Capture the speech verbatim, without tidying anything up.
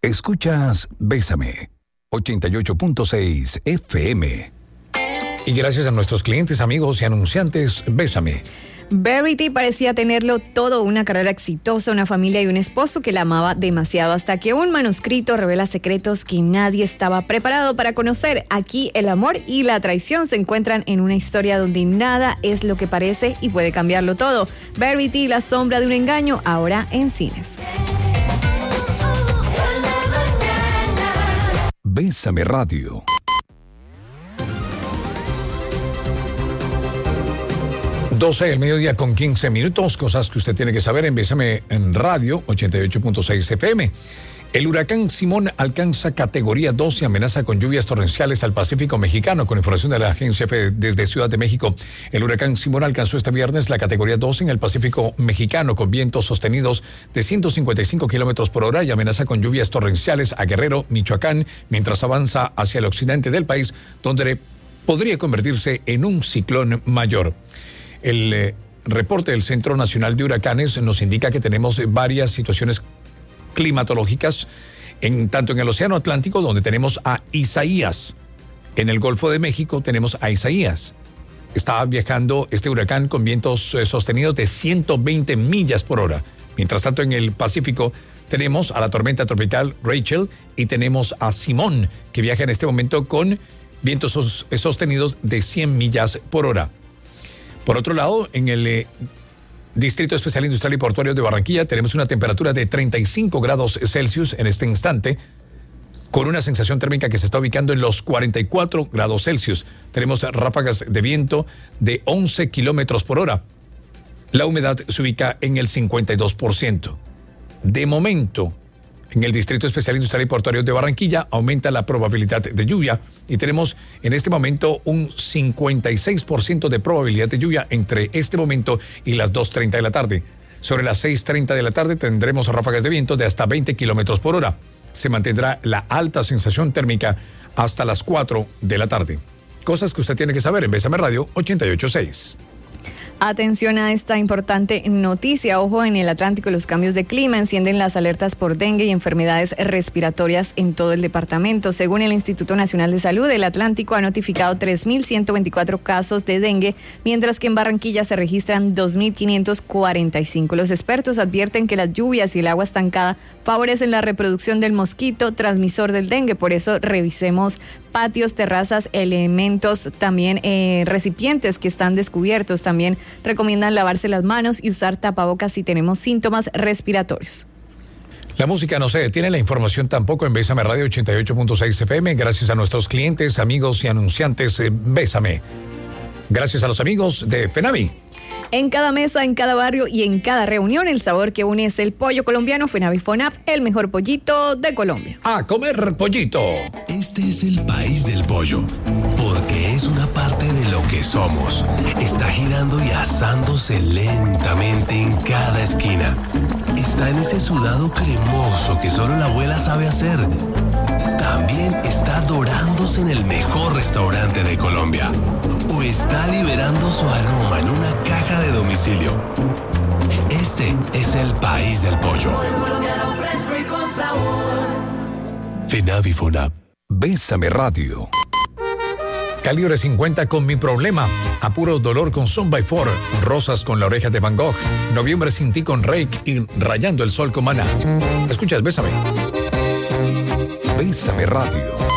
Escuchas Bésame, ochenta y ocho punto seis F M. Y gracias a nuestros clientes, amigos y anunciantes, Bésame. Verity parecía tenerlo todo, una carrera exitosa, una familia y un esposo que la amaba demasiado, hasta que un manuscrito revela secretos que nadie estaba preparado para conocer. Aquí el amor y la traición se encuentran en una historia donde nada es lo que parece y puede cambiarlo todo. Verity, la sombra de un engaño, ahora en cines. Bésame Radio. doce del mediodía con quince minutos, cosas que usted tiene que saber en Bésame en Radio, ochenta y ocho punto seis F M. El huracán Simón alcanza categoría dos y amenaza con lluvias torrenciales al Pacífico mexicano. Con información de la agencia F desde Ciudad de México, el huracán Simón alcanzó este viernes la categoría dos en el Pacífico mexicano con vientos sostenidos de ciento cincuenta y cinco kilómetros por hora y amenaza con lluvias torrenciales a Guerrero, Michoacán, mientras avanza hacia el occidente del país, donde podría convertirse en un ciclón mayor. El eh, reporte del Centro Nacional de Huracanes nos indica que tenemos varias situaciones climatológicas, en, tanto en el Océano Atlántico, donde tenemos a Isaías. En el Golfo de México tenemos a Isaías. Está viajando este huracán con vientos eh, sostenidos de ciento veinte millas por hora. Mientras tanto, en el Pacífico tenemos a la tormenta tropical Rachel y tenemos a Simón, que viaja en este momento con vientos sos, sostenidos de cien millas por hora. Por otro lado, en el eh, Distrito Especial Industrial y Portuario de Barranquilla tenemos una temperatura de treinta y cinco grados Celsius en este instante, con una sensación térmica que se está ubicando en los cuarenta y cuatro grados Celsius. Tenemos ráfagas de viento de once kilómetros por hora. La humedad se ubica en el cincuenta y dos por ciento. De momento, en el Distrito Especial Industrial y Portuario de Barranquilla aumenta la probabilidad de lluvia y tenemos en este momento un cincuenta y seis por ciento de probabilidad de lluvia entre este momento y las dos treinta de la tarde. Sobre las seis treinta de la tarde tendremos ráfagas de viento de hasta veinte kilómetros por hora. Se mantendrá la alta sensación térmica hasta las cuatro de la tarde. Cosas que usted tiene que saber en Bésame Radio ochenta y ocho punto seis. Atención a esta importante noticia. Ojo, en el Atlántico los cambios de clima encienden las alertas por dengue y enfermedades respiratorias en todo el departamento. Según el Instituto Nacional de Salud, el Atlántico ha notificado tres mil ciento veinticuatro casos de dengue, mientras que en Barranquilla se registran dos mil quinientos cuarenta y cinco. Los expertos advierten que las lluvias y el agua estancada favorecen la reproducción del mosquito transmisor del dengue. Por eso revisemos patios, terrazas, elementos, también eh, recipientes que están descubiertos. También recomiendan lavarse las manos y usar tapabocas si tenemos síntomas respiratorios. La música no se detiene, la información tampoco en Bésame Radio ochenta y ocho punto seis F M, gracias a nuestros clientes, amigos y anunciantes. eh, Bésame. Gracias a los amigos de Fenavi. En cada mesa, en cada barrio y en cada reunión, el sabor que une es el pollo colombiano. Fenavi Fonap, el mejor pollito de Colombia. A comer pollito. Este es el país del pollo, porque es una parte de lo que somos. Está girando y asándose lentamente en cada esquina. Está en ese sudado cremoso que solo la abuela sabe hacer. También está dorándose en el mejor restaurante de Colombia. O está liberando su aroma en una caja de domicilio. Este es el país del pollo. Fenavi Fonap. Bésame Radio. Calibre cincuenta con Mi Problema. Apuro Dolor con Son by Four. Rosas con La Oreja de Van Gogh. Noviembre sin ti con Rake y Rayando el Sol con Maná. Escuchas Bésame. Bésame Radio.